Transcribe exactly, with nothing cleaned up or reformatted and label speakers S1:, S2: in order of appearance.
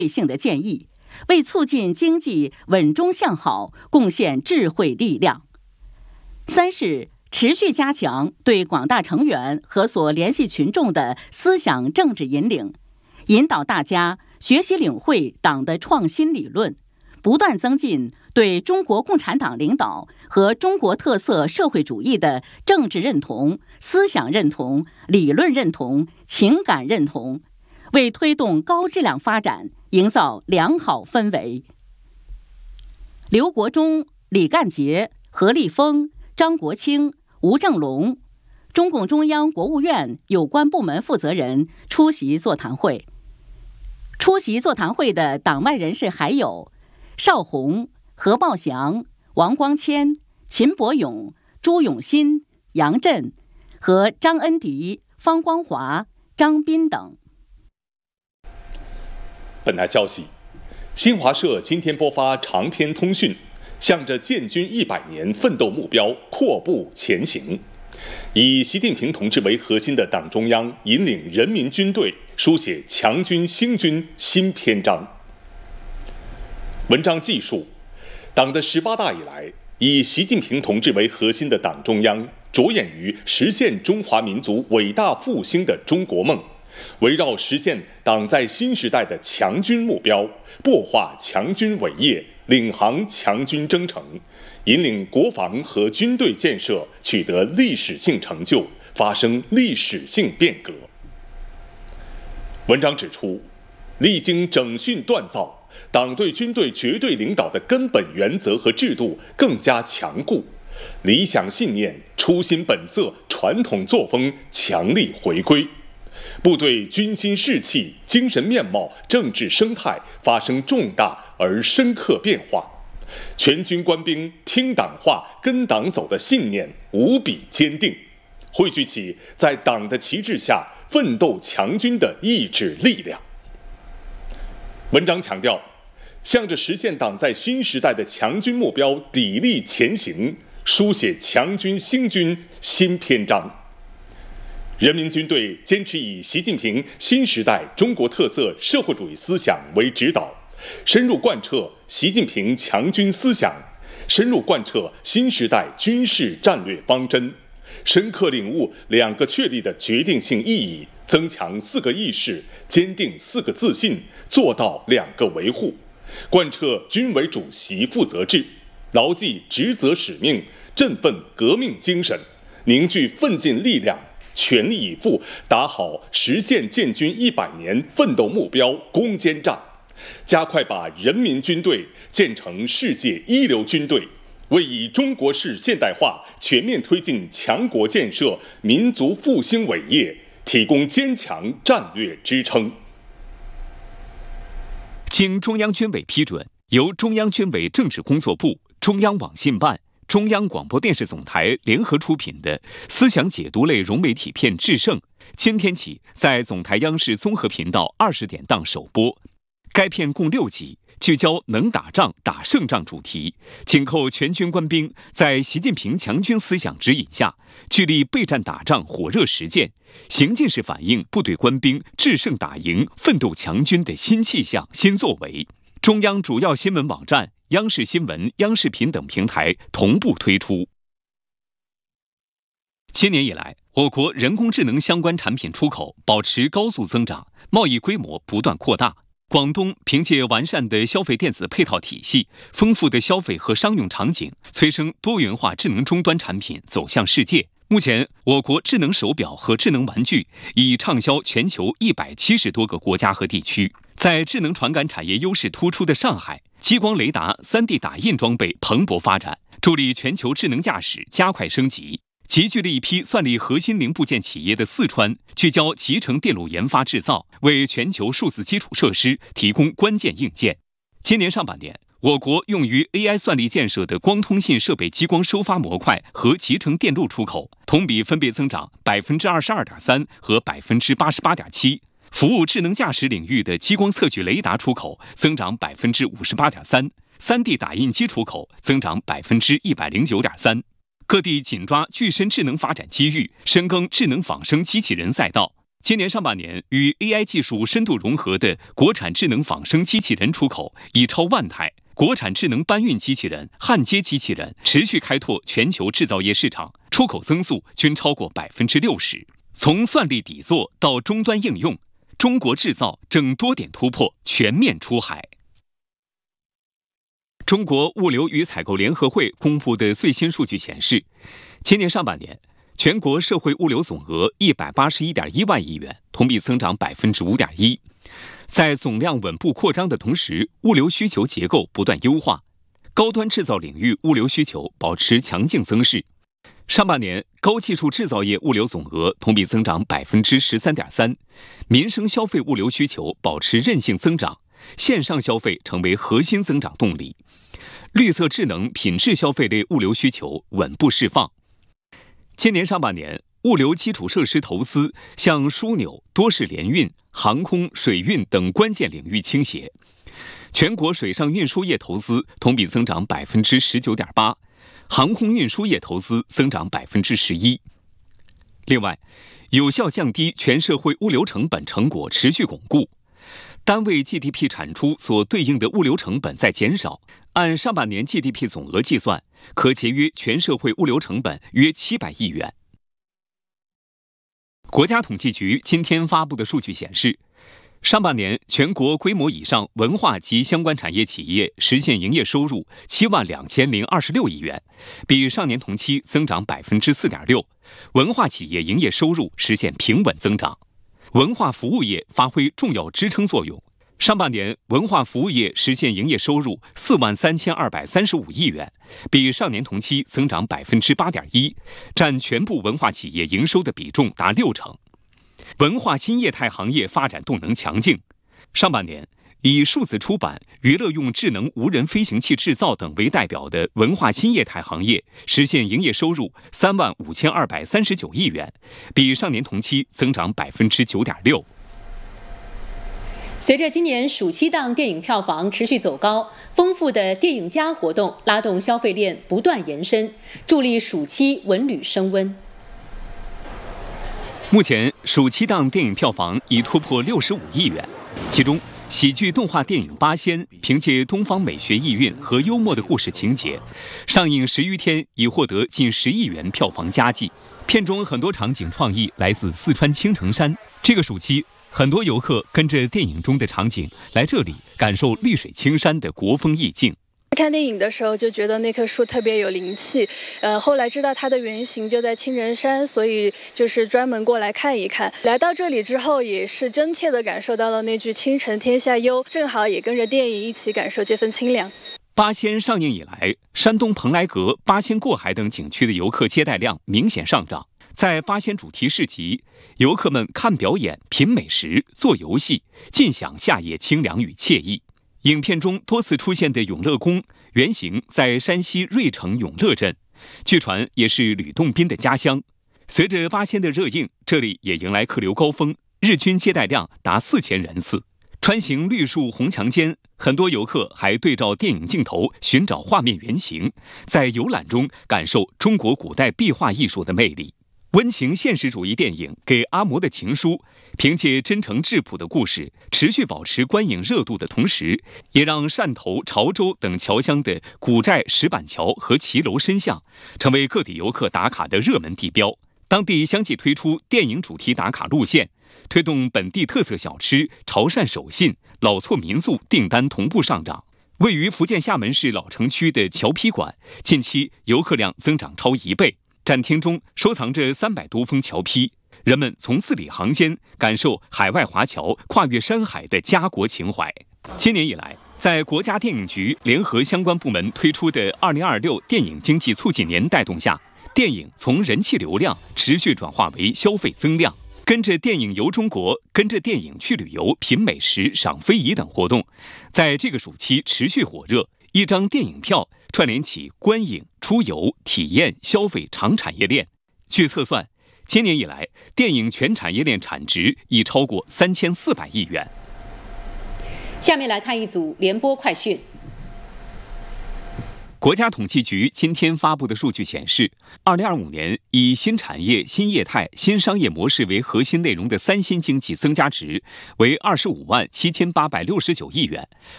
S1: 性的建议，为促进经济稳中向好贡献智慧力量。三是持续加强对广大成员和所联系群众的思想政治引领，引导大家学习领会党的创新理论，不断增进对中国共产党领导和中国特色社会主义的政治认同、思想认同、理论认同、情感认同，为推动高质量发展营造良好氛围。刘国中、李干杰、何立峰、张国清、吴正龙，中共中央、国务院有关部门负责人出席座谈会。出席座谈会的党外人士还有邵宏、何茂祥、王光谦、秦伯勇、朱永新、杨震和张恩迪、方光华、张斌等。
S2: 本台消息，新华社今天播发长篇通讯，向着建军一百年奋斗目标阔步前行。以习近平同志为核心的党中央引领人民军队书写强军兴军新篇章。文章记述，党的十八大以来，以习近平同志为核心的党中央着眼于实现中华民族伟大复兴的中国梦，围绕实现党在新时代的强军目标，擘画强军伟业，领航强军征程，引领国防和军队建设取得历史性成就，发生历史性变革。文章指出，历经整训锻造，党对军队绝对领导的根本原则和制度更加强固，理想信念、初心本色、传统作风强力回归，部队军心士气、精神面貌、政治生态发生重大而深刻变化，全军官兵听党话、跟党走的信念无比坚定，汇聚起在党的旗帜下奋斗强军的意志力量。文章强调，向着实现党在新时代的强军目标砥砺前行，书写强军兴军新篇章。人民军队坚持以习近平新时代中国特色社会主义思想为指导，深入贯彻习近平强军思想，深入贯彻新时代军事战略方针，深刻领悟两个确立的决定性意义，增强四个意识，坚定四个自信，做到两个维护，贯彻军委主席负责制，牢记职责使命，振奋革命精神，凝聚奋进力量，全力以赴打好实现建军一百年奋斗目标攻坚战，加快把人民军队建成世界一流军队，为以中国式现代化全面推进强国建设、民族复兴伟业提供坚强战略支撑。
S3: 经中央军委批准，由中央军委政治工作部、中央网信办、中央广播电视总台联合出品的思想解读类融媒体片《制胜》，今天起在总台央视综合频道二十点档首播。该片共六集，聚焦能打仗、打胜仗主题，紧扣全军官兵在习近平强军思想指引下，聚力备战打仗火热实践，行进式反映部队官兵制胜打赢、奋斗强军的新气象、新作为。中央主要新闻网站、央视新闻、央视频等平台同步推出。今年以来，我国人工智能相关产品出口保持高速增长，贸易规模不断扩大。广东凭借完善的消费电子配套体系、丰富的消费和商用场景，催生多元化智能终端产品走向世界。目前，我国智能手表和智能玩具已畅销全球一百七十多个国家和地区。在智能传感产业优势突出的上海，激光雷达、三 D 打印装备蓬勃发展，助力全球智能驾驶加快升级。集聚了一批算力核心零部件企业的四川，聚焦集成电路研发制造，为全球数字基础设施提供关键硬件。今年上半年，我国用于 A I 算力建设的光通信设备激光收发模块和集成电路出口同比分别增长 百分之二十二点三 和 百分之八十八点七， 服务智能驾驶领域的激光测距雷达出口增长 百分之五十八点三， 三 D 打印机出口增长 百分之一百零九点三。各地紧抓具身智能发展机遇，深耕智能仿生机器人赛道。 今年上半年，与 A I 技术深度融合的国产智能仿生机器人出口已超万台，国产智能搬运机器人、焊接机器人持续开拓全球制造业市场，出口增速均超过百分之六十。从算力底座到终端应用，中国制造正多点突破，全面出海。中国物流与采购联合会公布的最新数据显示，今年上半年，全国社会物流总额一百八十一点一万亿元，同比增长百分之五点一。在总量稳步扩张的同时，物流需求结构不断优化，高端制造领域物流需求保持强劲增势。上半年，高技术制造业物流总额同比增长百分之十三点三，民生消费物流需求保持韧性增长，线上消费成为核心增长动力。绿色智能品质消费类物流需求稳步释放。今年上半年，物流基础设施投资向枢纽、多式联运、航空、水运等关键领域倾斜。全国水上运输业投资同比增长百分之十九点八，航空运输业投资增长百分之十一。另外，有效降低全社会物流成本成果持续巩固。单位 G D P 产出所对应的物流成本在减少，按上半年 G D P 总额计算，可节约全社会物流成本约七百亿元。国家统计局今天发布的数据显示，上半年全国规模以上文化及相关产业企业实现营业收入七万两千零二十六亿元，比上年同期增长百分之四点六，文化企业营业收入实现平稳增长。文化服务业发挥重要支撑作用，上半年文化服务业实现营业收入四万三千二百三十五亿元，比上年同期增长百分之八点一，占全部文化企业营收的比重达六成。文化新业态行业发展动能强劲，上半年以数字出版、娱乐用智能无人飞行器制造等为代表的文化新业态行业实现营业收入三万五千二百三十九亿元，比上年同期增长百分之九点六。
S1: 随着今年暑期档电影票房持续走高，丰富的电影加活动拉动消费链不断延伸，助力暑期文旅升温。
S3: 目前，暑期档电影票房已突破六十五亿元，其中喜剧动画电影《八仙》凭借东方美学意蕴和幽默的故事情节，上映十余天已获得近十亿元票房佳绩。片中很多场景创意来自四川青城山。这个暑期，很多游客跟着电影中的场景来这里感受绿水青山的国风意境。
S4: 看电影的时候就觉得那棵树特别有灵气，呃，后来知道它的原型就在青城山，所以就是专门过来看一看。来到这里之后，也是真切地感受到了那句“青城天下幽”，正好也跟着电影一起感受这份清凉。
S3: 八仙上映以来，山东蓬莱阁、八仙过海等景区的游客接待量明显上涨。在八仙主题市集，游客们看表演、品美食、做游戏，尽享夏夜清凉与惬意。影片中多次出现的永乐宫原型在山西芮城永乐镇，据传也是吕洞宾的家乡。随着八仙的热映，这里也迎来客流高峰，日均接待量达四千人次。穿行绿树红墙间，很多游客还对照电影镜头寻找画面原型，在游览中感受中国古代壁画艺术的魅力。温情现实主义电影《给阿嬷的情书》凭借真诚质朴的故事，持续保持观影热度的同时，也让汕头、潮州等侨乡的古寨石板桥和骑楼深巷成为各地游客打卡的热门地标。当地相继推出电影主题打卡路线，推动本地特色小吃、潮汕手信、老厝民宿订单同步上涨。位于福建厦门市老城区的侨批馆，近期游客量增长超一倍。展厅中收藏着三百多封侨批，人们从字里行间感受海外华侨跨越山海的家国情怀。今年以来，在国家电影局联合相关部门推出的二零二六电影经济促进年带动下，电影从人气流量持续转化为消费增量。跟着电影游中国、跟着电影去旅游、品美食、赏非遗等活动，在这个暑期持续火热。一张电影票串联起观影、出游、体验、消费长产业链。据测算，今年以来，电影全产业链产值已超过三千四百亿元。
S1: 下面来看一组联播快讯。
S3: 国家统计局今天发布的数据显示，二零二五年以新产业、新业态、新商业模式为核心内容的三新经济增加值为二十五万七千八百六十九亿元，